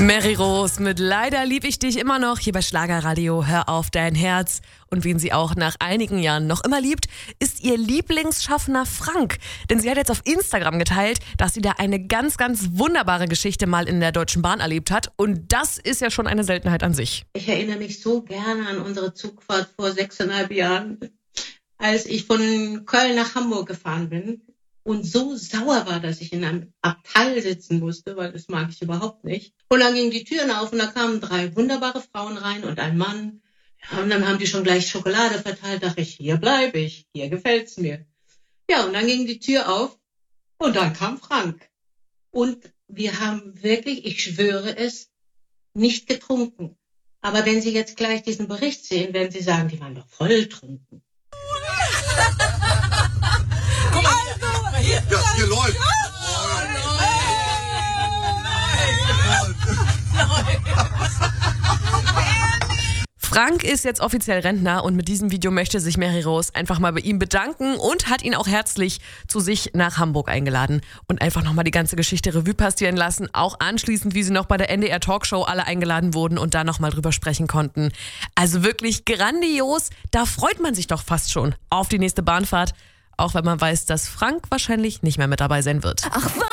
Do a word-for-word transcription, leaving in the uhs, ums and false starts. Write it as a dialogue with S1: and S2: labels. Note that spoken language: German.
S1: Mary Rose mit Leider lieb ich dich immer noch hier bei Schlagerradio. Hör auf dein Herz. Und wen sie auch nach einigen Jahren noch immer liebt, ist ihr Lieblingsschaffner Frank. Denn sie hat jetzt auf Instagram geteilt, dass sie da eine ganz, ganz wunderbare Geschichte mal in der Deutschen Bahn erlebt hat. Und das ist ja schon eine Seltenheit an sich.
S2: Ich erinnere mich so gerne an unsere Zugfahrt vor sechseinhalb Jahren, als ich von Köln nach Hamburg gefahren bin und so sauer war, dass ich in einem Abteil sitzen musste, weil das mag ich überhaupt nicht. Und dann gingen die Türen auf und da kamen drei wunderbare Frauen rein und ein Mann. Ja, und dann haben die schon gleich Schokolade verteilt. Dachte ich, hier bleibe ich, hier gefällt's mir. Ja, und dann ging die Tür auf und dann kam Frank. Und wir haben wirklich, ich schwöre es, nicht getrunken. Aber wenn Sie jetzt gleich diesen Bericht sehen, werden Sie sagen, die waren doch volltrunken.
S3: Guck mal, hier, ja, hier läuft.
S1: Frank ist jetzt offiziell Rentner und mit diesem Video möchte sich Mary Rose einfach mal bei ihm bedanken und hat ihn auch herzlich zu sich nach Hamburg eingeladen und einfach nochmal die ganze Geschichte Revue passieren lassen, auch anschließend, wie sie noch bei der N D R Talkshow alle eingeladen wurden und da nochmal drüber sprechen konnten. Also wirklich grandios, da freut man sich doch fast schon auf die nächste Bahnfahrt, auch wenn man weiß, dass Frank wahrscheinlich nicht mehr mit dabei sein wird.
S4: Ach,